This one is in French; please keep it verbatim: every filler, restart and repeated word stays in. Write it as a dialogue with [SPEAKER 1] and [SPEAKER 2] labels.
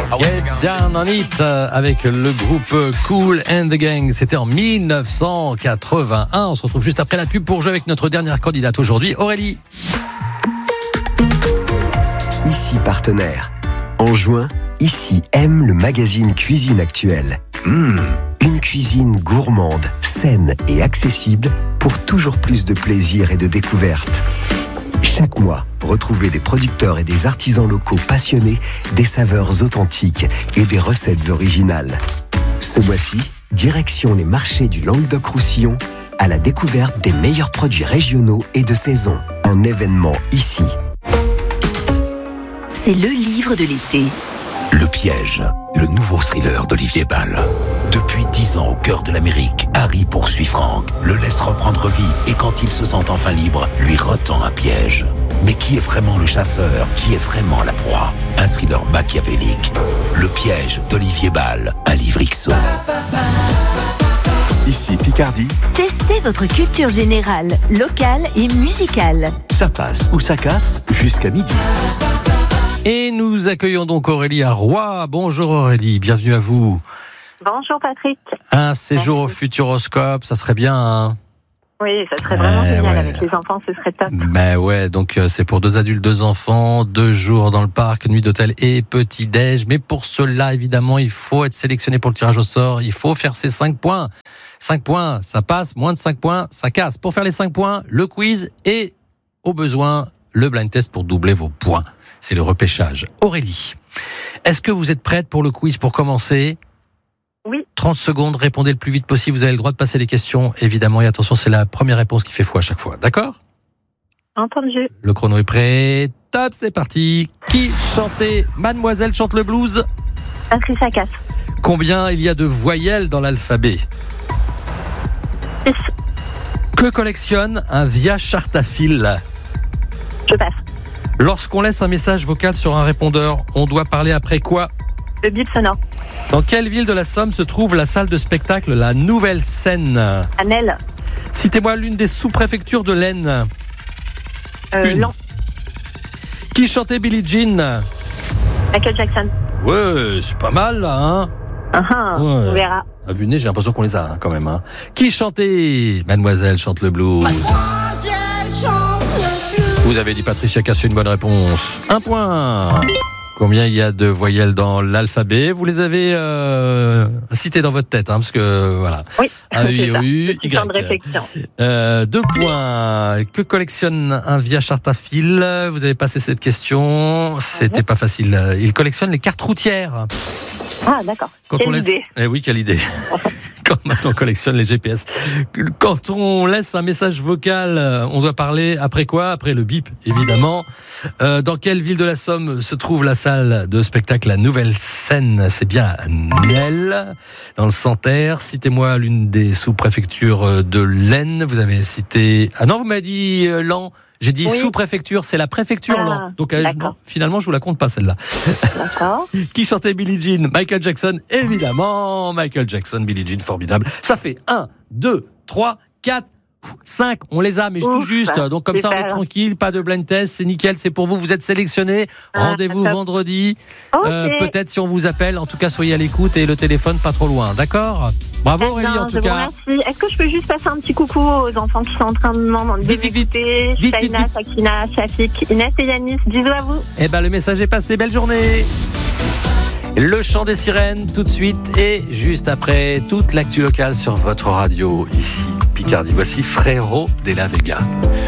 [SPEAKER 1] Get Down on It avec le groupe Kool and the Gang. C'était en dix-neuf cent quatre-vingt-un. On se retrouve juste après la pub pour jouer avec notre dernière candidate aujourd'hui, Aurélie.
[SPEAKER 2] Ici partenaire. En juin, Ici aime le magazine Cuisine Actuelle. Mmh, une cuisine gourmande, saine et accessible pour toujours plus de plaisir et de découverte. Chaque mois, retrouvez des producteurs et des artisans locaux passionnés, des saveurs authentiques et des recettes originales. Ce mois-ci, direction les marchés du Languedoc-Roussillon à la découverte des meilleurs produits régionaux et de saison. Un événement ici.
[SPEAKER 3] C'est le livre de l'été.
[SPEAKER 4] Le piège, le nouveau thriller d'Olivier Ball. Depuis dix ans au cœur de l'Amérique, Harry poursuit Frank, le laisse reprendre vie et quand il se sent enfin libre, lui retend un piège. Mais qui est vraiment le chasseur? Qui est vraiment la proie? Un thriller machiavélique. Le piège d'Olivier Ball, un livre X O.
[SPEAKER 2] Ici Picardie.
[SPEAKER 3] Testez votre culture générale, locale et musicale.
[SPEAKER 2] Ça passe ou ça casse jusqu'à midi.
[SPEAKER 1] Et nous accueillons donc Aurélie à Roy. Bonjour Aurélie, bienvenue à vous.
[SPEAKER 5] Bonjour Patrick.
[SPEAKER 1] Un séjour Merci. Au Futuroscope, ça serait bien, hein?
[SPEAKER 5] Oui, ça serait vraiment
[SPEAKER 1] eh
[SPEAKER 5] génial.
[SPEAKER 1] ouais.
[SPEAKER 5] Avec les enfants, ce serait top.
[SPEAKER 1] Ben ouais, donc euh, c'est pour deux adultes, deux enfants, deux jours dans le parc, nuit d'hôtel et petit-déj. Mais pour cela, évidemment, il faut être sélectionné pour le tirage au sort. Il faut faire ses cinq points. cinq points, ça passe. Moins de cinq points, ça casse. Pour faire les cinq points, le quiz et, au besoin, le blind test pour doubler vos points. C'est le repêchage. Aurélie, est-ce que vous êtes prête pour le quiz pour commencer ?
[SPEAKER 5] Oui.
[SPEAKER 1] trente secondes, répondez le plus vite possible. Vous avez le droit de passer les questions, évidemment. Et attention, c'est la première réponse qui fait foi à chaque fois. D'accord ?
[SPEAKER 5] Entendu.
[SPEAKER 1] Le chrono est prêt. Top, c'est parti. Qui chantait Mademoiselle chante le blues ?
[SPEAKER 5] Patricia Cass.
[SPEAKER 1] Combien il y a de voyelles dans l'alphabet ?
[SPEAKER 5] six.
[SPEAKER 1] Que collectionne un Via Chartafil ?
[SPEAKER 5] Je passe.
[SPEAKER 1] Lorsqu'on laisse un message vocal sur un répondeur, on doit parler après quoi ?
[SPEAKER 5] Le bip sonore.
[SPEAKER 1] Dans quelle ville de la Somme se trouve la salle de spectacle La Nouvelle Scène ?
[SPEAKER 5] Annelle.
[SPEAKER 1] Citez-moi l'une des sous-préfectures de l'Aisne.
[SPEAKER 5] Euh,
[SPEAKER 1] Une.
[SPEAKER 5] Lan.
[SPEAKER 1] Qui chantait Billie Jean ?
[SPEAKER 5] Michael Jackson.
[SPEAKER 1] Ouais, c'est pas mal là, hein ?
[SPEAKER 5] Uh-huh,
[SPEAKER 1] Ouais.
[SPEAKER 5] On verra.
[SPEAKER 1] À vue de nez, j'ai l'impression qu'on les a hein, quand même. Hein. Qui chantait Mademoiselle chante le blues ?
[SPEAKER 6] Mademoiselle chante le blues.
[SPEAKER 1] Vous avez dit Patricia Cass, une bonne réponse. Un point. Combien il y a de voyelles dans l'alphabet ? Vous les avez euh, citées dans votre tête, hein, parce que voilà.
[SPEAKER 5] Oui.
[SPEAKER 1] A, U, I, O, U,
[SPEAKER 5] Petit temps de
[SPEAKER 1] Y.
[SPEAKER 5] réflexion.
[SPEAKER 1] Euh, deux points. Que collectionne un Via Chartafil ? Vous avez passé cette question. C'était pas facile. Il collectionne les cartes routières.
[SPEAKER 5] Ah, d'accord.
[SPEAKER 1] Quand
[SPEAKER 5] Quelle
[SPEAKER 1] on laisse...
[SPEAKER 5] idée.
[SPEAKER 1] Eh oui, quelle idée. Quand maintenant on collectionne les G P S. Quand on laisse un message vocal, on doit parler après quoi ? Après le bip, évidemment. Euh, dans quelle ville de la Somme se trouve la salle de spectacle La Nouvelle Scène ? C'est bien à Nesle, dans le Santerre. Citez-moi l'une des sous-préfectures de l'Aisne. Vous avez cité... Ah non, vous m'avez dit euh, Lan. J'ai dit
[SPEAKER 5] Oui.
[SPEAKER 1] sous-préfecture, c'est la préfecture
[SPEAKER 5] Ah,
[SPEAKER 1] Lan. Donc euh,
[SPEAKER 5] d'accord.
[SPEAKER 1] non, finalement, je vous la compte pas celle-là.
[SPEAKER 5] D'accord.
[SPEAKER 1] Qui chantait Billie Jean ? Michael Jackson, évidemment. Michael Jackson, Billie Jean, formidable. Ça fait un, deux, trois, quatre, cinq. On les a, mais
[SPEAKER 5] Ouf,
[SPEAKER 1] tout juste. Donc comme ça, on est
[SPEAKER 5] super.
[SPEAKER 1] tranquille, pas de blind test, c'est nickel, c'est pour vous. Vous êtes sélectionnés.
[SPEAKER 5] Ah,
[SPEAKER 1] Rendez-vous
[SPEAKER 5] top.
[SPEAKER 1] vendredi.
[SPEAKER 5] Ok.
[SPEAKER 1] Euh, peut-être si on vous appelle. En tout cas, soyez à l'écoute et le téléphone pas trop loin. D'accord ? Bravo
[SPEAKER 5] Eh
[SPEAKER 1] Aurélie,
[SPEAKER 5] bien,
[SPEAKER 1] en
[SPEAKER 5] je
[SPEAKER 1] tout
[SPEAKER 5] vous
[SPEAKER 1] cas.
[SPEAKER 5] remercie. Est-ce que je peux juste passer un petit coucou aux enfants qui sont en train de m'en
[SPEAKER 1] Vite, vite, vite.
[SPEAKER 5] d'écouter
[SPEAKER 1] Vite, vite,
[SPEAKER 5] Shaina,
[SPEAKER 1] vite.
[SPEAKER 5] Sakina, Shafik, Inès et Yanis. Bisous à vous.
[SPEAKER 1] Eh ben, le message est passé. Belle journée. Le chant des sirènes, tout de suite, et juste après, toute l'actu locale sur votre radio, ici, Picardie. Voici Frérot de la Vega.